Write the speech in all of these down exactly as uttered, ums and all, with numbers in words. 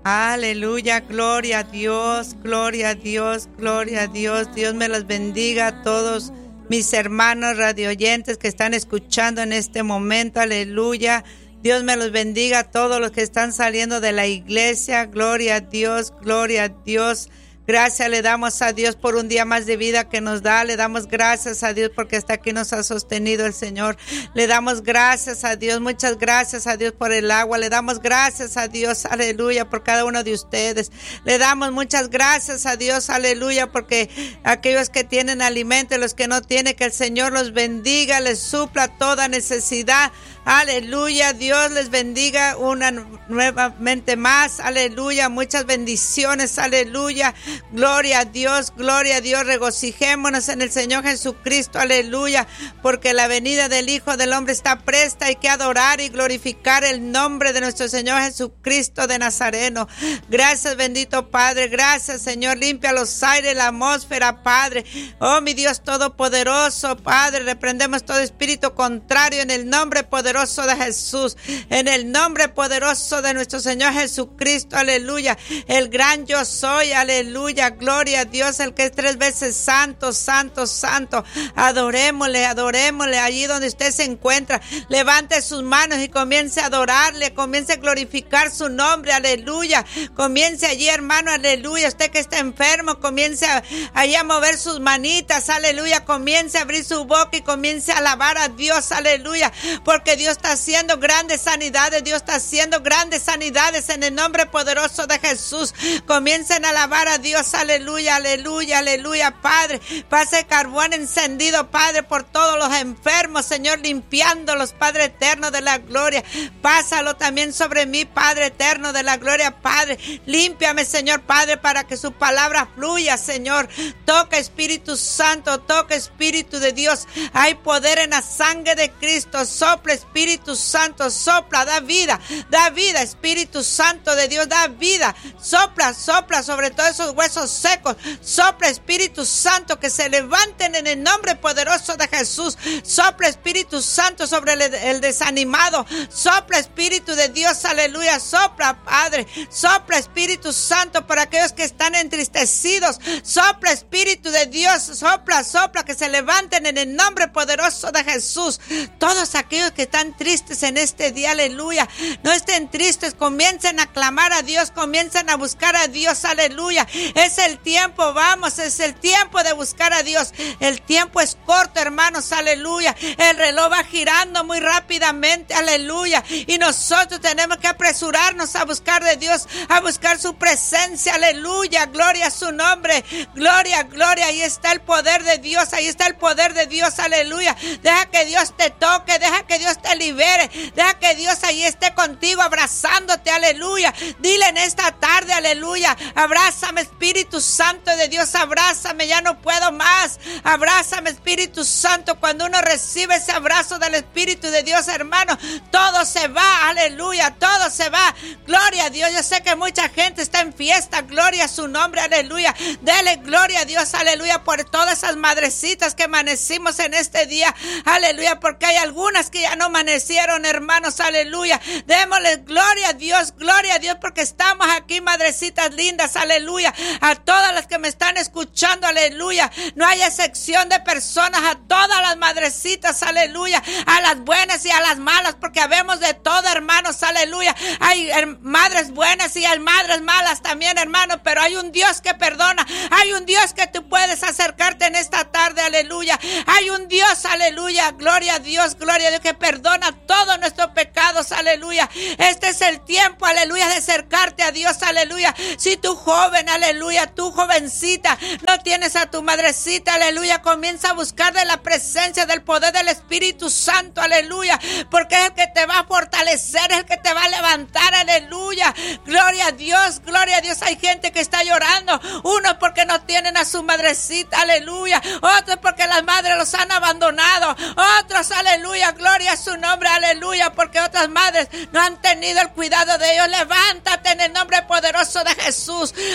Aleluya, gloria a Dios, gloria a Dios, gloria a Dios. Dios me los bendiga a todos mis hermanos radioyentes que están escuchando en este momento. Aleluya. Dios me los bendiga a todos los que están saliendo de la iglesia. Gloria a Dios, gloria a Dios. Gracias le damos a Dios por un día más de vida que nos da. Le damos gracias a Dios porque hasta aquí nos ha sostenido el Señor. Le damos gracias a Dios. Muchas gracias a Dios por el agua. Le damos gracias a Dios, aleluya, por cada uno de ustedes. Le damos muchas gracias a Dios, aleluya, porque aquellos que tienen alimento y los que no tienen, que el Señor los bendiga, les supla toda necesidad. Aleluya, Dios les bendiga una nuevamente más, aleluya, muchas bendiciones, aleluya, gloria a Dios, gloria a Dios, regocijémonos en el Señor Jesucristo, aleluya, porque la venida del Hijo del Hombre está presta. Hay que adorar y glorificar el nombre de nuestro Señor Jesucristo de Nazareno. Gracias, bendito Padre, gracias, Señor, limpia los aires, la atmósfera, Padre. Oh, mi Dios todopoderoso, Padre, reprendemos todo espíritu contrario en el nombre poderoso de Jesús, en el nombre poderoso de nuestro Señor Jesucristo, aleluya, el gran yo soy, aleluya, gloria a Dios, el que es tres veces santo, santo, santo. Adorémosle, adorémosle allí donde usted se encuentra. Levante sus manos y comience a adorarle, comience a glorificar su nombre, aleluya. Comience allí, hermano, aleluya. Usted que está enfermo, comience a, allí a mover sus manitas, aleluya. Comience a abrir su boca y comience a alabar a Dios, aleluya, porque Dios está haciendo grandes sanidades, Dios está haciendo grandes sanidades en el nombre poderoso de Jesús. Comiencen a alabar a Dios, aleluya, aleluya, aleluya, Padre. Pase carbón encendido, Padre, por todos los enfermos, Señor, limpiándolos, Padre eterno de la gloria. Pásalo también sobre mí, Padre eterno de la gloria, Padre. Límpiame, Señor, Padre, para que su palabra fluya, Señor. Toca, Espíritu Santo, toca, Espíritu de Dios. Hay poder en la sangre de Cristo. Sopla, Espíritu Santo, sopla, da vida, da vida, Espíritu Santo de Dios, da vida. Sopla, sopla sobre todos esos huesos secos. Sopla, Espíritu Santo, que se levanten en el nombre poderoso de Jesús. Sopla, Espíritu Santo, sobre el, el desanimado. Sopla, Espíritu de Dios, aleluya. Sopla, Padre. Sopla, Espíritu Santo, para aquellos que están entristecidos. Sopla, Espíritu de Dios, sopla, sopla, que se levanten en el nombre poderoso de Jesús. Todos aquellos que están tristes en este día, aleluya, no estén tristes, comiencen a clamar a Dios, comiencen a buscar a Dios, aleluya. Es el tiempo, vamos, es el tiempo de buscar a Dios. El tiempo es corto, hermanos, aleluya. El reloj va girando muy rápidamente, aleluya, y nosotros tenemos que apresurarnos a buscar de Dios, a buscar su presencia, aleluya, gloria a su nombre, gloria, gloria. Ahí está el poder de Dios, ahí está el poder de Dios, aleluya. Deja que Dios te toque, deja que Dios te libere, deja que Dios ahí esté contigo, abrazándote, aleluya. Dile en esta tarde, aleluya, abrázame, Espíritu Santo de Dios, abrázame, ya no puedo más. Abrázame, Espíritu Santo. Cuando uno recibe ese abrazo del Espíritu de Dios, hermano, todo se va, aleluya, todo se va. Gloria a Dios. Yo sé que mucha gente está en fiesta, gloria a su nombre, aleluya. Dele gloria a Dios, aleluya, por todas esas madrecitas que amanecimos en este día, aleluya, porque hay algunas que ya no amanecieron, hermanos, aleluya. Démosle gloria a Dios, gloria a Dios, porque estamos aquí, madrecitas lindas, aleluya. A todas las que me están escuchando, aleluya. No hay excepción de personas, a todas las madrecitas, aleluya. A las buenas y a las malas, porque habemos de todo, hermanos, aleluya. Hay her- madres buenas y hay madres malas también, hermanos, pero hay un Dios que perdona. Hay un Dios que tú puedes acercarte en esta tarde, aleluya. Hay un Dios, aleluya, gloria a Dios, gloria a Dios, que perdona todos nuestros pecados, aleluya. Este es el tiempo, aleluya, de acercarte a Dios, aleluya. Si tú joven, aleluya, tú jovencita, no tienes a tu madrecita, aleluya, comienza a buscar de la presencia, del poder del Espíritu Santo, aleluya, porque es el que te va a fortalecer, es el que te va a levantar, aleluya. Gloria a Dios, gloria a Dios. Hay gente que está llorando, unos porque no tienen a su madrecita, aleluya, otros porque las madres los han abandonado, otros, aleluya, gloria a su nombre, aleluya, porque otras madres no han tenido el cuidado de ellos. Levántate en el nombre poderoso de Jesús. Oh,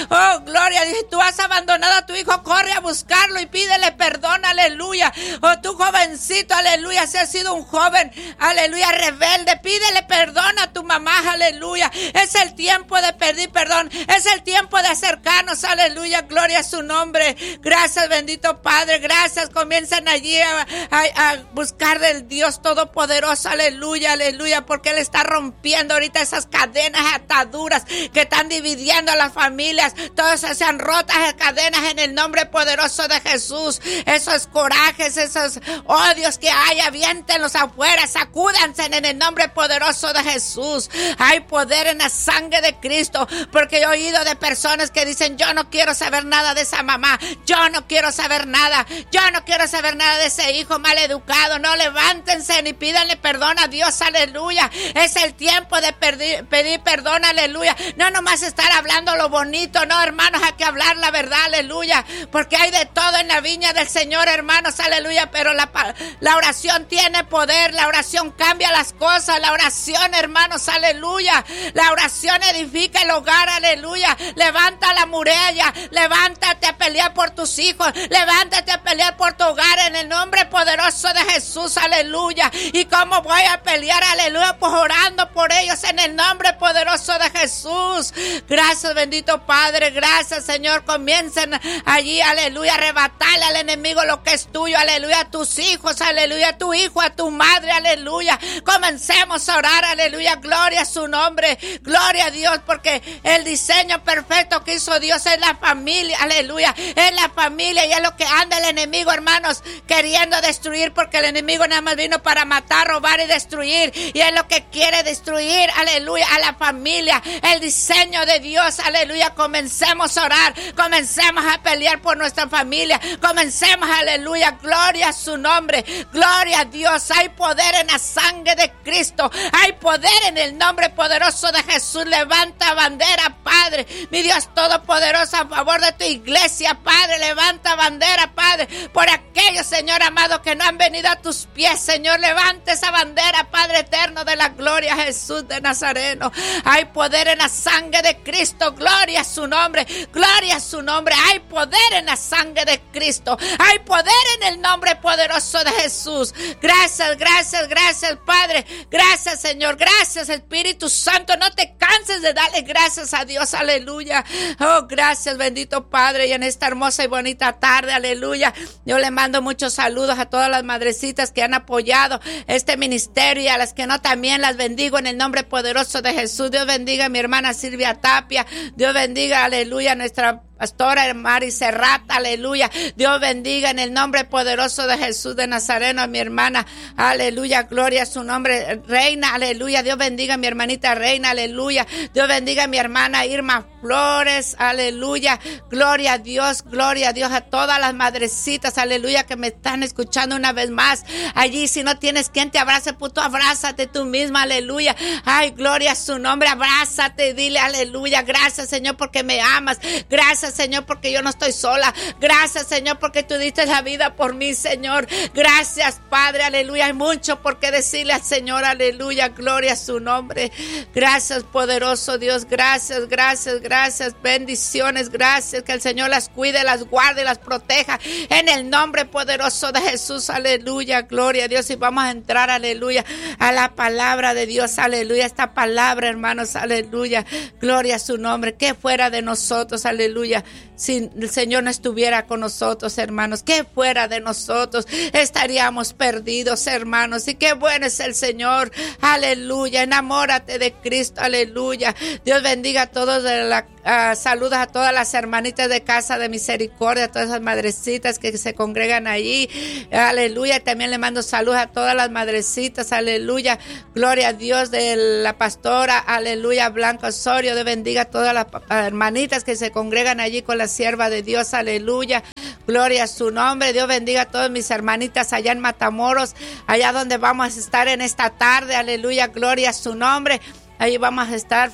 gloria. Dije, tú has abandonado a tu hijo, corre a buscarlo y pídele perdón, aleluya. O tu jovencito, aleluya, si has sido un joven, aleluya, rebelde, pídele perdón a tu mamá, aleluya. Es el tiempo de pedir perdón, es el tiempo de acercarnos, aleluya, gloria a su nombre. Gracias, bendito Padre, gracias. Comiencen allí a, a, a buscar del Dios Todopoderoso, aleluya, aleluya, porque Él está rompiendo ahorita esas cadenas, ataduras que están dividiendo a las familias. Todas sean rotas las cadenas en el nombre poderoso de Jesús. Esos corajes, esos odios que hay, aviéntenlos afuera, sacúdanse en el nombre poderoso de Jesús. Hay poder en la sangre de Cristo, porque he oído de personas que dicen, yo no quiero saber nada de esa mamá, yo no quiero saber nada, yo no quiero saber nada de ese hijo mal educado. No, levántense ni pídanle perdón a Dios, aleluya. Es el tiempo de pedir, pedir perdón, aleluya. No nomás estar hablando lo bonito, no, hermanos, hay que hablar la verdad, aleluya, porque hay de todo en la viña del Señor, hermanos, aleluya, pero la, la oración tiene poder, la oración cambia las cosas, la oración, hermanos, aleluya, la oración edifica el hogar, aleluya. Levanta la muralla, levántate a pelear por tus hijos, levántate a pelear por tu hogar en el nombre poderoso de Jesús, aleluya. ¿Y cómo voy a pelear, aleluya? Pues orando por ellos en el nombre poderoso de Jesús. Gracias, bendito Padre, gracias, Señor. Comiencen allí, aleluya, arrebatarle al enemigo lo que es tuyo, aleluya, a tus hijos, aleluya, a tu hijo, a tu madre, aleluya. Comencemos a orar, aleluya, gloria a su nombre, gloria a Dios, porque el diseño perfecto que hizo Dios es la familia, aleluya, es la familia, y es lo que anda el enemigo, hermanos, queriendo destruir, porque el enemigo nada más vino para matar, robar y destruir, y es lo que quiere destruir, aleluya, a la familia, el diseño de Dios, aleluya. Comencemos a orar, comencemos a pelear por nuestra familia, comencemos, aleluya, gloria a su nombre, gloria a Dios. Hay poder en la sangre de Cristo, hay poder en el nombre poderoso de Jesús. Levanta bandera, Padre, mi Dios todopoderoso, a favor de tu iglesia, Padre. Levanta bandera, Padre, por aquellos, Señor amado, que no han venido a tus pies, Señor. Levanta esa bandera, Padre eterno de la gloria, Jesús de Nazareno. Hay poder en la sangre de Cristo, gloria a su nombre, gloria a su nombre. Hay poder en la sangre de Cristo, hay poder en el nombre poderoso de Jesús. Gracias, gracias, gracias, Padre. Gracias, Señor, gracias, Espíritu Santo. No te canses de darle gracias a Dios, aleluya. Oh, gracias, bendito Padre. Y en esta hermosa y bonita tarde, aleluya, yo le mando muchos saludos a todas las madrecitas que han apoyado este ministerio, y a las que no, también las bendigo en el nombre poderoso de Jesús. Dios bendiga a mi hermana Silvia Tapia, Dios bendiga, aleluya, a nuestra pastora Mari Serrata, aleluya. Dios bendiga en el nombre poderoso de Jesús de Nazareno a mi hermana, aleluya, gloria a su nombre, Reina, aleluya. Dios bendiga a mi hermanita Reina, aleluya. Dios bendiga a mi hermana Irma Flores, aleluya, gloria a Dios, gloria a Dios, a todas las madrecitas, aleluya, que me están escuchando una vez más. Allí, si no tienes quien te abrace, pues tú abrázate tú misma, aleluya. Ay, gloria a su nombre, abrázate y dile, aleluya, gracias, Señor, porque me amas, gracias, Señor, porque yo no estoy sola, gracias, Señor, porque tú diste la vida por mí, Señor, gracias, Padre, aleluya. Hay mucho por qué decirle al Señor, aleluya, gloria a su nombre. Gracias, poderoso Dios, gracias, gracias, gracias, bendiciones, gracias, que el Señor las cuide, las guarde, las proteja en el nombre poderoso de Jesús, aleluya, gloria a Dios. Y vamos a entrar, aleluya, a la palabra de Dios, aleluya, esta palabra, hermanos, aleluya, gloria a su nombre. Que fuera de nosotros, aleluya, si el Señor no estuviera con nosotros, hermanos, que fuera de nosotros estaríamos perdidos, hermanos. Y qué bueno es el Señor, aleluya. Enamórate de Cristo, aleluya. Dios bendiga a todos de la Uh, saludos a todas las hermanitas de Casa de Misericordia, a todas esas madrecitas que se congregan allí, aleluya. También le mando saludos a todas las madrecitas, aleluya, gloria a Dios, de la pastora, aleluya, Blanca Osorio. Dios bendiga a todas las hermanitas que se congregan allí con la sierva de Dios, aleluya, gloria a su nombre. Dios bendiga a todas mis hermanitas allá en Matamoros, allá donde vamos a estar en esta tarde, aleluya, gloria a su nombre. Ahí vamos a estar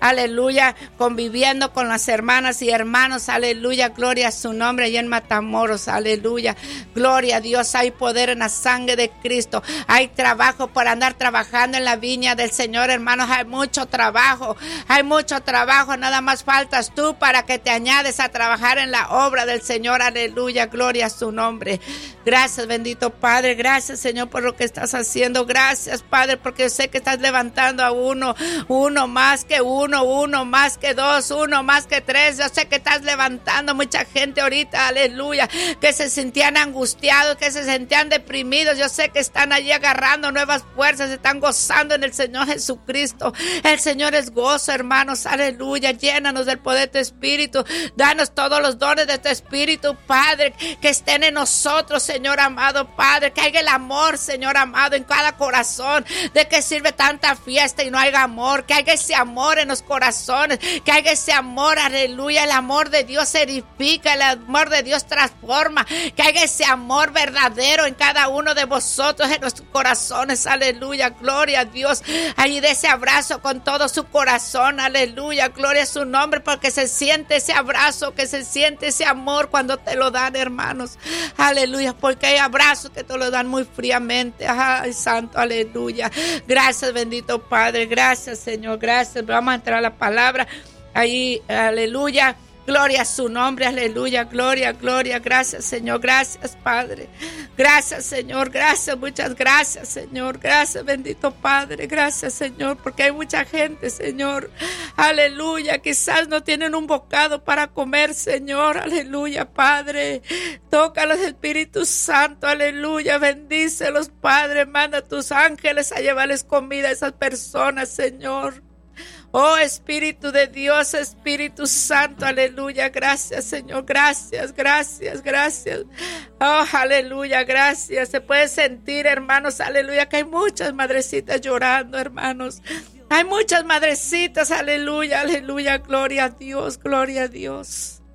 aleluya, conviviendo con las hermanas y hermanos, aleluya, gloria a su nombre, y en Matamoros, aleluya, gloria a Dios. Hay poder en la sangre de Cristo, hay trabajo para andar trabajando en la viña del Señor, hermanos, hay mucho trabajo, hay mucho trabajo, nada más faltas tú para que te añades a trabajar en la obra del Señor, aleluya, gloria a su nombre. Gracias, bendito Padre, gracias, Señor, por lo que estás haciendo, gracias, Padre, porque yo sé que estás levantando a uno, uno más que uno, uno más que dos, uno más que tres. Yo sé que estás levantando mucha gente ahorita, aleluya, que se sentían angustiados, que se sentían deprimidos. Yo sé que están allí agarrando nuevas fuerzas, están gozando en el Señor Jesucristo. El Señor es gozo, hermanos, aleluya. Llénanos del poder de tu Espíritu, danos todos los dones de tu Espíritu, Padre, que estén en nosotros, Señor amado, Padre, que haya el amor, Señor amado, en cada corazón. ¿De qué sirve tanta fiesta y no haya amor? Que haya ese amor en los corazones, que haya ese amor, aleluya. El amor de Dios edifica, el amor de Dios transforma, que haya ese amor verdadero en cada uno de vosotros, en nuestros corazones, aleluya, gloria a Dios. Allí de ese abrazo con todo su corazón, aleluya, gloria a su nombre, porque se siente ese abrazo, que se siente ese amor cuando te lo dan, hermanos, aleluya, porque hay abrazos que te lo dan muy fríamente. Ay, santo, aleluya. Gracias, bendito Padre, gracias, Señor, gracias. Vamos a entrar a la palabra ahí, aleluya, gloria a su nombre, aleluya, gloria, gloria, gracias, Señor, gracias, Padre, gracias, Señor, gracias, muchas gracias, Señor, gracias, bendito Padre, gracias, Señor, porque hay mucha gente, Señor, aleluya, quizás no tienen un bocado para comer, Señor, aleluya, Padre, tócalos, Espíritu Santo, aleluya, bendícelos, Padre, manda a tus ángeles a llevarles comida a esas personas, Señor. Oh, Espíritu de Dios, Espíritu Santo, aleluya, gracias, Señor, gracias, gracias, gracias. Oh, aleluya, gracias. Se puede sentir, hermanos, aleluya, que hay muchas madrecitas llorando, hermanos. Hay muchas madrecitas, aleluya, aleluya, gloria a Dios, gloria a Dios.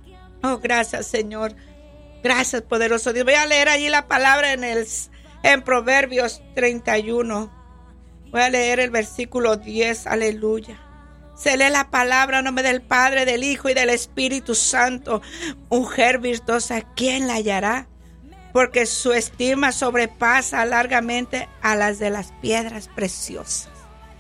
Oh, gracias, Señor. Gracias, poderoso Dios. Voy a leer allí la palabra en, el, en Proverbios treinta y uno. Voy a leer el versículo diez, aleluya. Se lee la palabra en nombre del Padre, del Hijo y del Espíritu Santo. Mujer virtuosa, ¿quién la hallará? Porque su estima sobrepasa largamente a las de las piedras preciosas.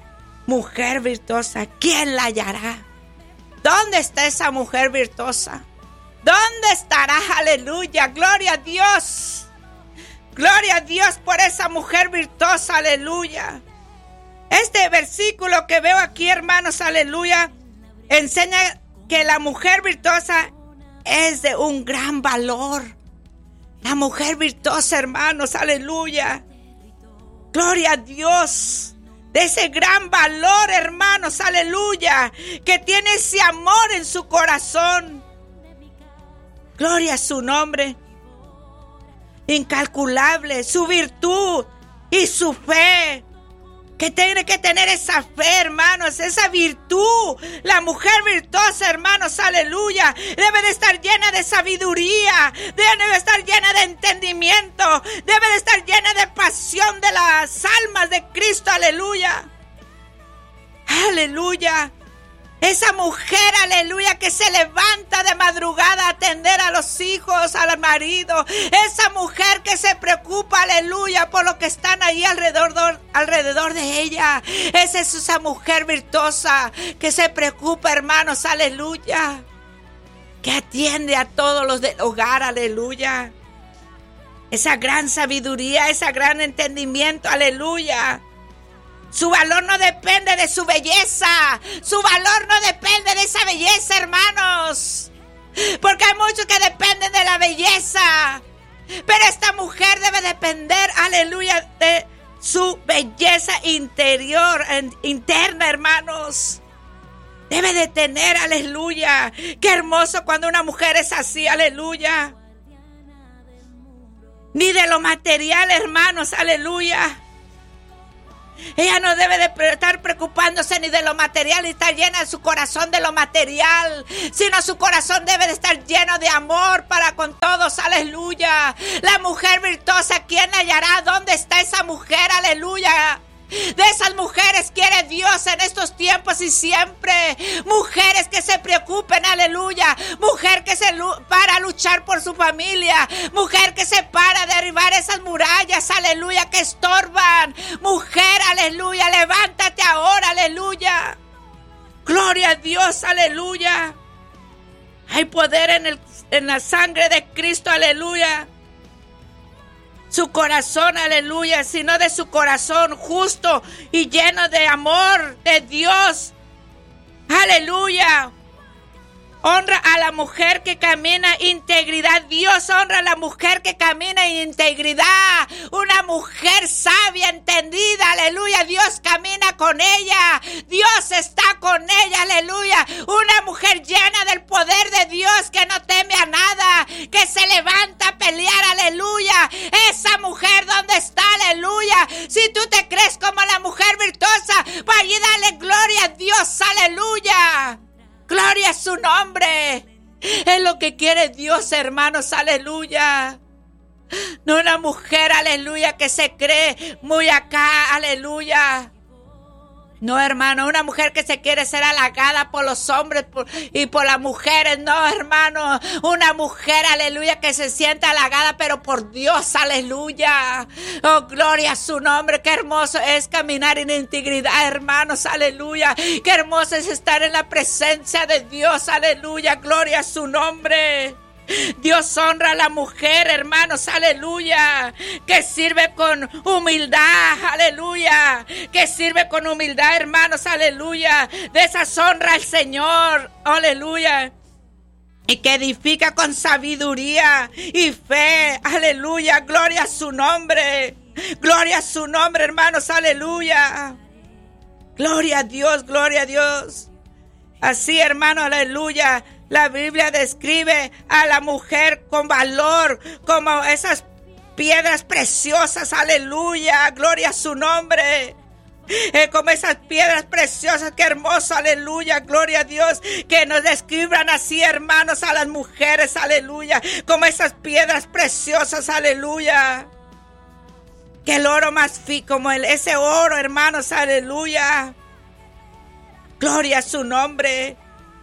Mujer virtuosa, ¿quién la hallará? ¿Dónde está esa mujer virtuosa? ¿Dónde estará? Aleluya, gloria a Dios. Gloria a Dios por esa mujer virtuosa, aleluya. Este versículo que veo aquí, hermanos, aleluya, enseña que la mujer virtuosa es de un gran valor. La mujer virtuosa, hermanos, aleluya. Gloria a Dios. De ese gran valor, hermanos, aleluya, que tiene ese amor en su corazón. Gloria a su nombre. Incalculable, su virtud y su fe. Que tiene que tener esa fe, hermanos, esa virtud. La mujer virtuosa, hermanos, aleluya, debe de estar llena de sabiduría, debe de estar llena de entendimiento, debe de estar llena de pasión de las almas de Cristo, aleluya. Aleluya. Esa mujer, aleluya, que se levanta de madrugada a atender a los hijos, al marido. Esa mujer que se preocupa, aleluya, por lo que están ahí alrededor, alrededor de ella. Esa es esa mujer virtuosa que se preocupa, hermanos, aleluya. Que atiende a todos los del hogar, aleluya. Esa gran sabiduría, ese gran entendimiento, aleluya. Su valor no depende de su belleza. Su valor no depende de esa belleza, hermanos. Porque hay muchos que dependen de la belleza. Pero esta mujer debe depender, aleluya, de su belleza interior, interna, hermanos. Debe de tener, aleluya. Qué hermoso cuando una mujer es así, aleluya. Ni de lo material, hermanos, aleluya. Ella no debe de estar preocupándose ni de lo material y estar llena de su corazón de lo material, sino su corazón debe de estar lleno de amor para con todos, aleluya. La mujer virtuosa, ¿quién hallará? ¿Dónde está esa mujer? Aleluya. De esas mujeres quiere Dios en estos tiempos y siempre. Mujeres que se preocupen, aleluya. Mujer que se para a luchar por su familia. Mujer que se para a derribar esas murallas, aleluya, que estorban. Mujer, aleluya, levántate ahora, aleluya. Gloria a Dios, aleluya. Hay poder en, el, en la sangre de Cristo, aleluya. Su corazón, aleluya, sino de su corazón justo y lleno de amor de Dios. Aleluya. Honra a la mujer que camina integridad. Dios honra a la mujer que camina en integridad. Una mujer sabia, entendida. Aleluya. Dios camina con ella. Dios está con ella. Aleluya. Una mujer llena del poder de Dios que no teme a nada. Que se levanta a pelear. Aleluya. Esa mujer, ¿dónde está? Aleluya. Si tú te crees como la mujer virtuosa, pues allí dale gloria a Dios. Aleluya. Gloria a su nombre. Es lo que quiere Dios, hermanos, aleluya. No una mujer, aleluya, que se cree muy acá, aleluya. No, hermano, una mujer que se quiere ser halagada por los hombres por, y por las mujeres. No, hermano, una mujer, aleluya, que se sienta halagada, pero por Dios, aleluya. Oh, gloria a su nombre. Qué hermoso es caminar en integridad, hermanos, aleluya. Qué hermoso es estar en la presencia de Dios, aleluya. Gloria a su nombre. Dios honra a la mujer, hermanos, aleluya, que sirve con humildad, aleluya, que sirve con humildad, hermanos, aleluya, de esas honra al Señor, aleluya, y que edifica con sabiduría y fe, aleluya, gloria a su nombre, gloria a su nombre, hermanos, aleluya, gloria a Dios, gloria a Dios, así, hermano, aleluya. La Biblia describe a la mujer con valor, como esas piedras preciosas, aleluya, gloria a su nombre. Eh, como esas piedras preciosas, qué hermoso, aleluya, gloria a Dios, que nos describan así, hermanos, a las mujeres, aleluya, como esas piedras preciosas, aleluya. Que el oro más fino, como el, ese oro, hermanos, aleluya. Gloria a su nombre.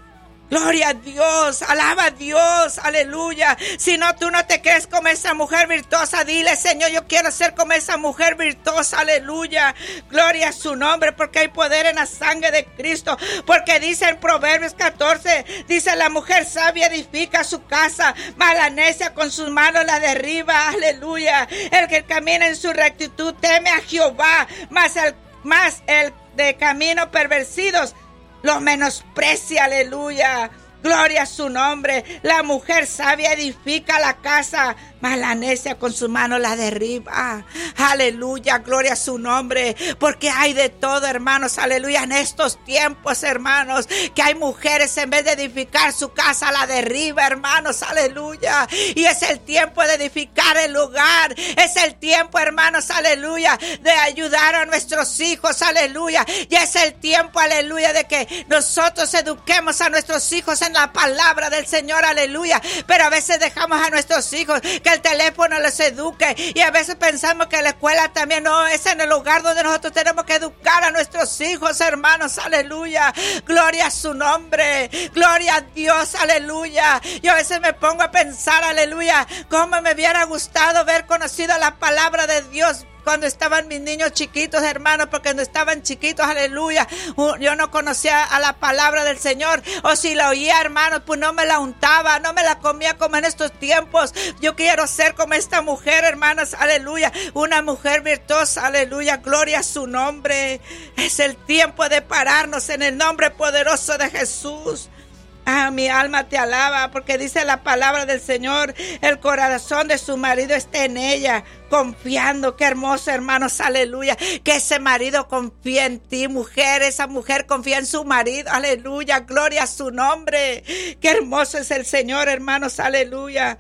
Gloria a Dios, alaba a Dios, aleluya. Si no, tú no te crees como esa mujer virtuosa, dile, Señor, yo quiero ser como esa mujer virtuosa, aleluya. Gloria a su nombre, porque hay poder en la sangre de Cristo. Porque dice en Proverbios catorce, dice, la mujer sabia edifica su casa, mas la necia con sus manos la derriba, aleluya. El que camina en su rectitud teme a Jehová, mas el, mas el de camino pervertidos lo menosprecia, aleluya. Gloria a su nombre. La mujer sabia edifica la casa, mas la necia con su mano la derriba. Aleluya, gloria a su nombre. Porque hay de todo, hermanos, aleluya. En estos tiempos, hermanos, que hay mujeres en vez de edificar su casa, la derriba, hermanos, aleluya. Y es el tiempo de edificar el lugar. Es el tiempo, hermanos, aleluya, de ayudar a nuestros hijos, aleluya. Y es el tiempo, aleluya, de que nosotros eduquemos a nuestros hijos en la palabra del Señor, aleluya. Pero a veces dejamos a nuestros hijos que el teléfono les eduque, y a veces pensamos que la escuela también. No, es en el lugar donde nosotros tenemos que educar a nuestros hijos, hermanos, aleluya. Gloria a su nombre, gloria a Dios, aleluya. Yo a veces me pongo a pensar, aleluya, cómo me hubiera gustado haber conocido la palabra de Dios cuando estaban mis niños chiquitos, hermanos, porque cuando estaban chiquitos, aleluya, yo no conocía a la palabra del Señor, o si la oía, hermanos, pues no me la untaba, no me la comía como en estos tiempos. Yo quiero ser como esta mujer, hermanas, aleluya, una mujer virtuosa, aleluya, gloria a su nombre. Es el tiempo de pararnos en el nombre poderoso de Jesús. Ah, mi alma te alaba, porque dice la palabra del Señor, el corazón de su marido está en ella, confiando. Qué hermoso, hermanos, aleluya, que ese marido confía en ti, mujer, esa mujer confía en su marido, aleluya, gloria a su nombre. Qué hermoso es el Señor, hermanos, aleluya.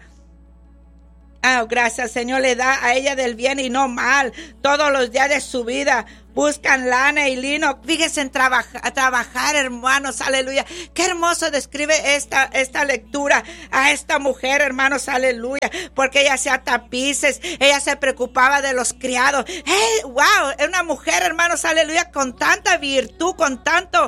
Ah, gracias, Señor, le da a ella del bien y no mal todos los días de su vida. buscan lana y lino. Fíjense en trabaja, a trabajar, hermanos, aleluya. Qué hermoso describe esta, esta lectura a esta mujer, hermanos, aleluya. Porque ella hacía tapices, ella se preocupaba de los criados. Hey, wow, es una mujer, hermanos, aleluya, con tanta virtud, con tanto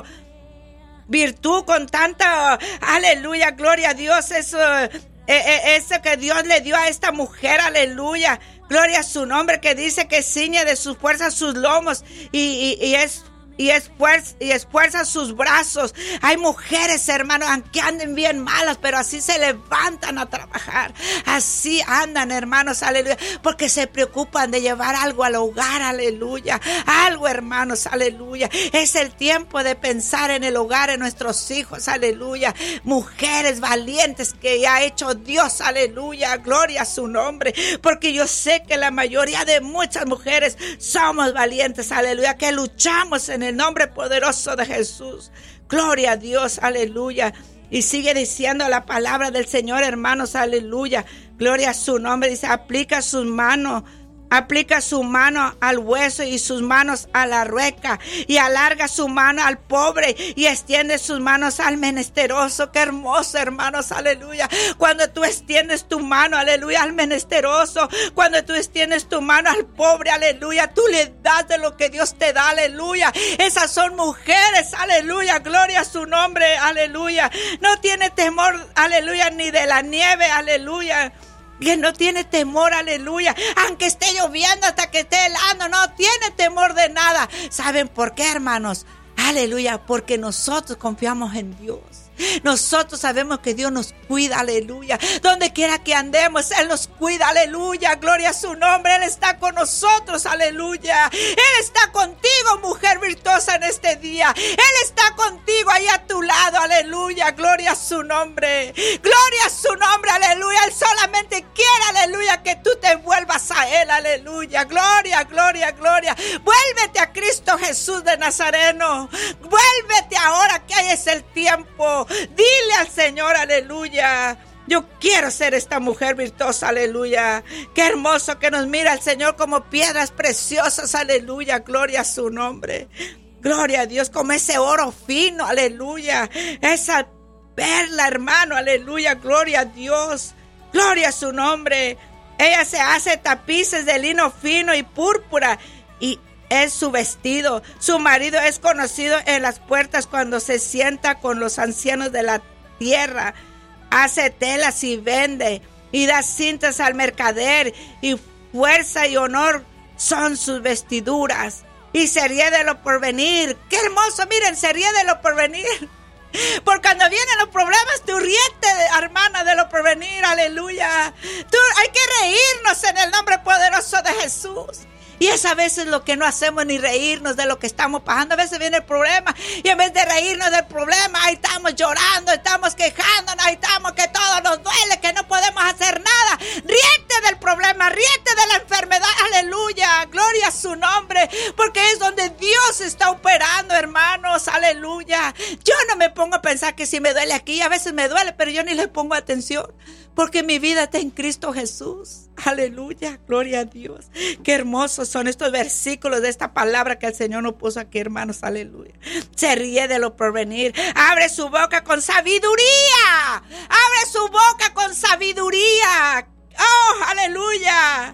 virtud, con tanta, aleluya, gloria a Dios, eso, eh, eh, eso que Dios le dio a esta mujer, aleluya, gloria a su nombre, que dice que ciñe de sus fuerzas sus lomos y, y, y es Y esfuerza, y esfuerza sus brazos. Hay mujeres, hermanos, aunque anden bien malas, pero así se levantan a trabajar. Así andan, hermanos, aleluya. Porque se preocupan de llevar algo al hogar, aleluya. Algo, hermanos, aleluya. Es el tiempo de pensar en el hogar, en nuestros hijos, aleluya. Mujeres valientes que ha hecho Dios, aleluya. Gloria a su nombre. Porque yo sé que la mayoría de muchas mujeres somos valientes, aleluya. Que luchamos en el nombre poderoso de Jesús. Gloria a Dios, aleluya. Y sigue diciendo la palabra del Señor, hermanos, aleluya. Gloria a su nombre. Dice, aplica sus manos. Aplica su mano al hueso y sus manos a la rueca, y alarga su mano al pobre y extiende sus manos al menesteroso. Qué hermoso, hermanos, aleluya. Cuando tú extiendes tu mano, aleluya, al menesteroso, cuando tú extiendes tu mano al pobre, aleluya, tú le das de lo que Dios te da, aleluya. Esas son mujeres, aleluya, gloria a su nombre, aleluya. No tiene temor, aleluya, ni de la nieve, aleluya. Que no tiene temor, aleluya. Aunque esté lloviendo, hasta que esté helando, no tiene temor de nada. ¿Saben por qué, hermanos? Aleluya, porque nosotros confiamos en Dios. Nosotros sabemos que Dios nos cuida, aleluya. Donde quiera que andemos, Él nos cuida, aleluya. Gloria a su nombre, Él está con nosotros, aleluya. Él está contigo, mujer virtuosa, en este día. Él está contigo ahí a tu lado, aleluya. Gloria a su nombre, gloria a su nombre, aleluya. Él solamente quiere, aleluya, que tú te vuelvas a Él, aleluya. Gloria, gloria, gloria. Vuélvete a Cristo Jesús de Nazareno. Vuélvete ahora que ahí es el tiempo. Dile al Señor, aleluya. Yo quiero ser esta mujer virtuosa, aleluya. Qué hermoso que nos mira el Señor como piedras preciosas, aleluya. Gloria a su nombre. Gloria a Dios, como ese oro fino, aleluya. Esa perla, hermano, aleluya. Gloria a Dios. Gloria a su nombre. Ella se hace tapices de lino fino y púrpura y es su vestido. Su marido es conocido en las puertas cuando se sienta con los ancianos de la tierra. Hace telas y vende y da cintas al mercader, y fuerza y honor son sus vestiduras. Y se ríe de lo porvenir. ¡Qué hermoso! Miren, se ríe de lo porvenir. Porque cuando vienen los problemas, tú ríete, hermana, de lo porvenir, aleluya. Tú, hay que reírnos en el nombre poderoso de Jesús. Y es a veces lo que no hacemos, ni reírnos de lo que estamos pasando. A veces viene el problema y en vez de reírnos del problema, ahí estamos llorando, estamos quejándonos, ahí estamos que todo nos duele, que no podemos hacer nada. Ríete del problema, ríete de la enfermedad, aleluya, gloria a su nombre, porque es donde Dios está operando, hermanos, aleluya. Yo no me pongo a pensar que si me duele aquí, a veces me duele, pero yo ni le pongo atención, porque mi vida está en Cristo Jesús. Aleluya, gloria a Dios. Qué hermosos son estos versículos de esta palabra que el Señor nos puso aquí, hermanos, aleluya. Se ríe de lo porvenir. Abre su boca con sabiduría. Abre su boca con sabiduría. Oh, aleluya.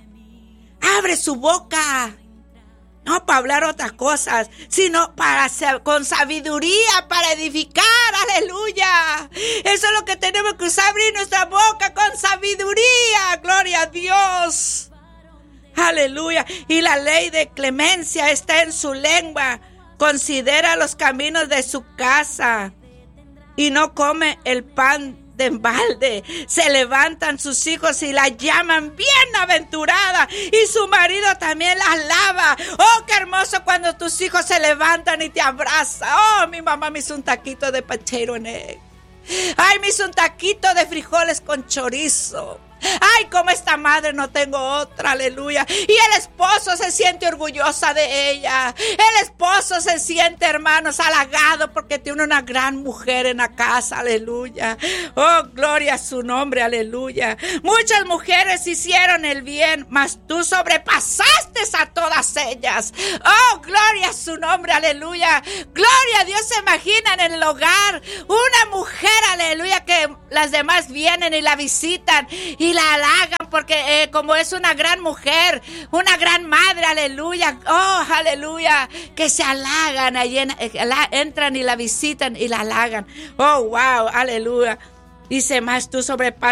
Abre su boca. No para hablar otras cosas, sino para ser, con sabiduría, para edificar, aleluya. Eso es lo que tenemos que usar, abrir nuestra boca con sabiduría, gloria a Dios. Aleluya. Y la ley de clemencia está en su lengua. Considera los caminos de su casa y no come el pan de embalde. Se levantan sus hijos y la llaman bienaventurada, y su marido también la alaba. Oh, qué hermoso cuando tus hijos se levantan y te abrazan. Oh, mi mamá me hizo un taquito de potato and egg. Ay, me hizo un taquito de frijoles con chorizo. Ay, como esta madre no tengo otra, aleluya. Y el esposo se siente orgullosa de ella. El esposo se siente, hermanos, halagado porque tiene una gran mujer en la casa, aleluya. Oh, gloria a su nombre, aleluya. Muchas mujeres hicieron el bien, mas tú sobrepasaste a todas ellas. Oh, gloria a su nombre, aleluya. Gloria a Dios. Se imagina en el hogar una mujer, aleluya, que las demás vienen y la visitan y la halagan porque eh, como es una gran mujer, una gran madre, aleluya. Oh, aleluya, que se halagan, allí en, eh, la, entran y la visitan y la halagan. Oh, wow, aleluya. Dice, más tú sobrepasas